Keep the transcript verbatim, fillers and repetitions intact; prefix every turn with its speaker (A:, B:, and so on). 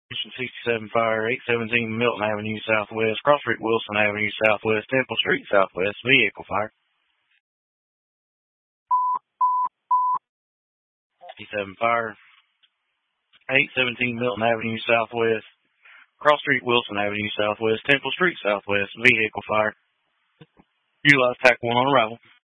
A: sixty-seven Fire, eight seventeen Milton Avenue Southwest, Cross Street Wilson Avenue Southwest, Temple Street Southwest, vehicle fire. sixty-seven Fire, eight seventeen Milton Avenue Southwest, Cross Street Wilson Avenue Southwest, Temple Street Southwest, vehicle fire. Utilize T A C one on arrival.